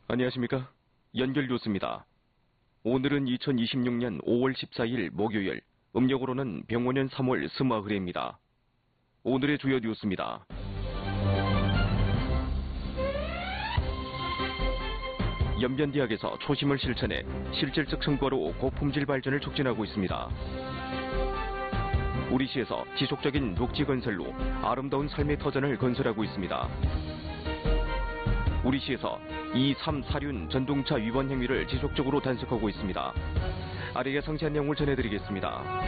안녕하십니까? 연결 뉴스입니다. 오늘은 2026년 5월 14일 목요일, 음력으로는 병원년 3월 스마흘입니다. 오늘의 주요 뉴스입니다. 연변대학에서 초심을 실천해 실질적 성과로 고품질 발전을 촉진하고 있습니다. 우리시에서 지속적인 녹지 건설로 아름다운 삶의 터전을 건설하고 있습니다. 우리시에서 2, 3, 4륜 전동차 위반 행위를 지속적으로 단속하고 있습니다. 아래의 상세한 내용을 전해드리겠습니다.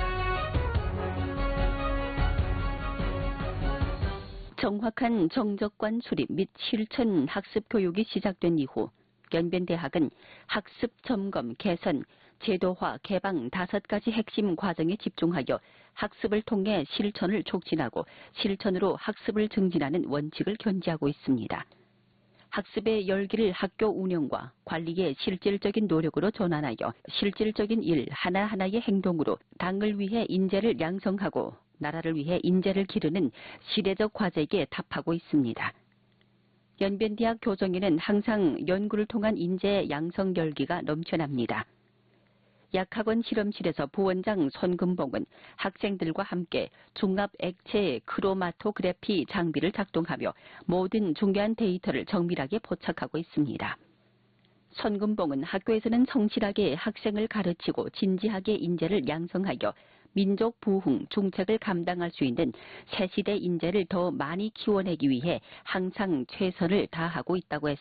정확한 정적관 수립 및 실천 학습 교육이 시작된 이후 연변대학은 학습 점검, 개선, 제도화, 개방 5가지 핵심 과정에 집중하여 학습을 통해 실천을 촉진하고 실천으로 학습을 증진하는 원칙을 견지하고 있습니다. 학습의 열기를 학교 운영과 관리의 실질적인 노력으로 전환하여 실질적인 일 하나하나의 행동으로 당을 위해 인재를 양성하고 나라를 위해 인재를 기르는 시대적 과제에 답하고 있습니다. 연변대학 교정에는 항상 연구를 통한 인재 양성 열기가 넘쳐납니다. 약학원 실험실에서 부원장 손금봉은 학생들과 함께 중압 액체 크로마토그래피 장비를 작동하며 모든 중요한 데이터를 정밀하게 포착하고 있습니다. 손금봉은 학교에서는 성실하게 학생을 가르치고 진지하게 인재를 양성하여 민족 부흥, 중책을 감당할 수 있는 새시대 인재를 더 많이 키워내기 위해 항상 최선을 다하고 있다고 했습니다.